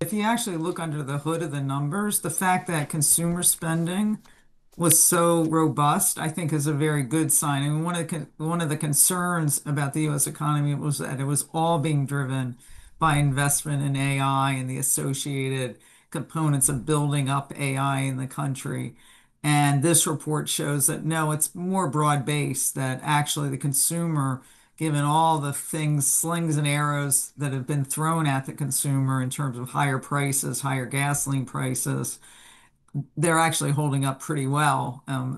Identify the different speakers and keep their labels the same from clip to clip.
Speaker 1: if you actually look under the hood of the numbers, the fact that consumer spending was so robust, I think is a very good sign. And one of the concerns about the U.S. economy was that it was all being driven by investment in AI and the associated components of building up AI in the country. And this report shows that no, it's more broad-based, that actually the consumer, given all the things, slings and arrows that have been thrown at the consumer in terms of higher prices, higher gasoline prices, they're actually holding up pretty well,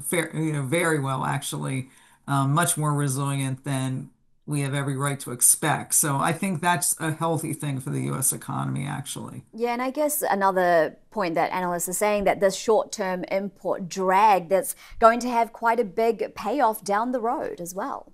Speaker 1: very well actually, much more resilient than we have every right to expect. So I think that's a healthy thing for the U.S. economy, actually.
Speaker 2: Yeah, and I guess another point that analysts are saying that this short-term import drag that's going to have quite a big payoff down the road as well.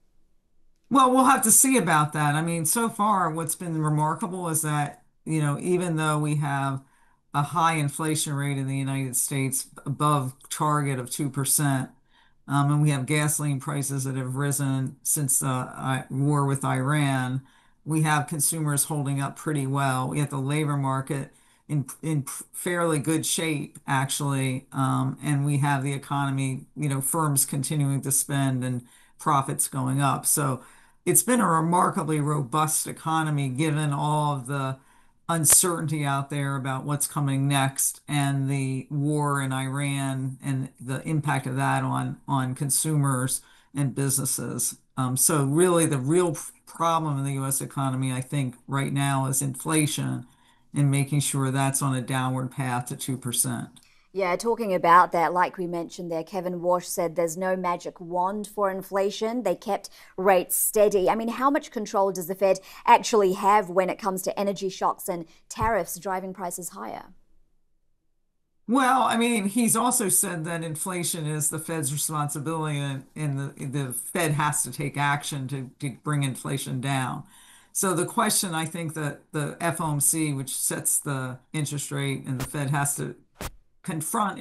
Speaker 1: Well, we'll have to see about that. I mean, so far, what's been remarkable is that, even though we have a high inflation rate in the United States above target of 2%, and we have gasoline prices that have risen since the war with Iran, we have consumers holding up pretty well. We have the labor market in fairly good shape, actually, and we have the economy, firms continuing to spend and profits going up. So it's been a remarkably robust economy given all of the uncertainty out there about what's coming next and the war in Iran and the impact of that on consumers and businesses. So really the real problem in the U.S. economy, I think, right now is inflation and making sure that's on a downward path to 2%.
Speaker 2: Yeah, talking about that, like we mentioned there, Kevin Walsh said there's no magic wand for inflation. They kept rates steady. I mean, how much control does the Fed actually have when it comes to energy shocks and tariffs driving prices higher?
Speaker 1: Well, I mean, he's also said that inflation is the Fed's responsibility and the Fed has to take action to bring inflation down. So the question I think that the FOMC, which sets the interest rate, and the Fed has to confront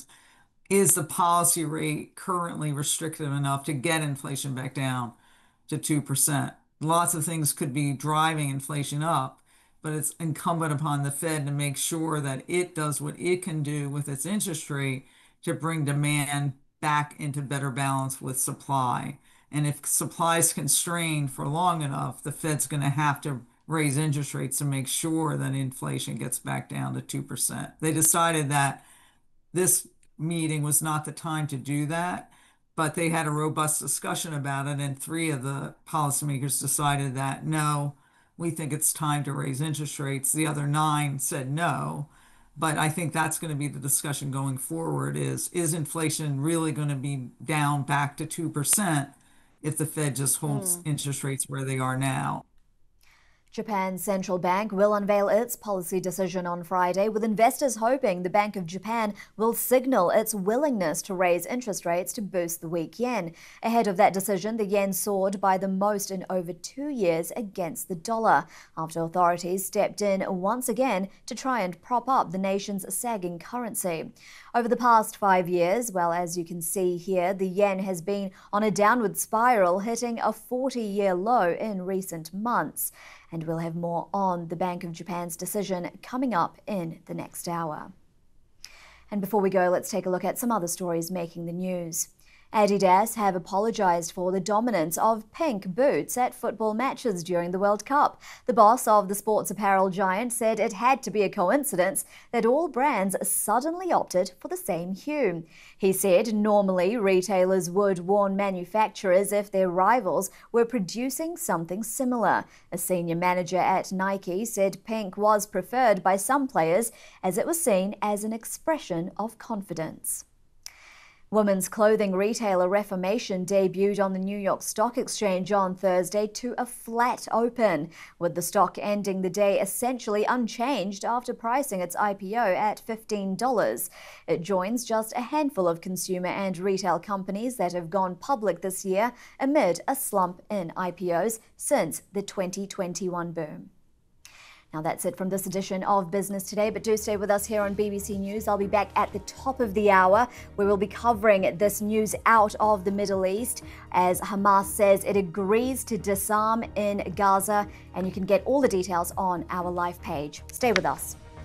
Speaker 1: is the policy rate currently restrictive enough to get inflation back down to 2%? Lots of things could be driving inflation up, but it's incumbent upon the Fed to make sure that it does what it can do with its interest rate to bring demand back into better balance with supply. And if supply is constrained for long enough, the Fed's going to have to raise interest rates to make sure that inflation gets back down to 2%. They decided that this meeting was not the time to do that, but they had a robust discussion about it, and three of the policymakers decided that no, we think it's time to raise interest rates. The other nine said no. But I think that's going to be the discussion going forward is inflation really going to be down back to 2% if the Fed just holds
Speaker 2: Mm.
Speaker 1: interest rates where they are now?
Speaker 2: Japan's central bank will unveil its policy decision on Friday, with investors hoping the Bank of Japan will signal its willingness to raise interest rates to boost the weak yen. Ahead of that decision, the yen soared by the most in over 2 years against the dollar, after authorities stepped in once again to try and prop up the nation's sagging currency. Over the past 5 years, well, as you can see here, the yen has been on a downward spiral, hitting a 40-year low in recent months. And we'll have more on the Bank of Japan's decision coming up in the next hour. And before we go, let's take a look at some other stories making the news. Adidas have apologised for the dominance of pink boots at football matches during the World Cup. The boss of the sports apparel giant said it had to be a coincidence that all brands suddenly opted for the same hue. He said normally retailers would warn manufacturers if their rivals were producing something similar. A senior manager at Nike said pink was preferred by some players as it was seen as an expression of confidence. Women's clothing retailer Reformation debuted on the New York Stock Exchange on Thursday to a flat open, with the stock ending the day essentially unchanged after pricing its IPO at $15. It joins just a handful of consumer and retail companies that have gone public this year amid a slump in IPOs since the 2021 boom. Now that's it from this edition of Business Today, but do stay with us here on BBC News. I'll be back at the top of the hour, where we'll be covering this news out of the Middle East as Hamas says it agrees to disarm in Gaza, and you can get all the details on our live page. Stay with us.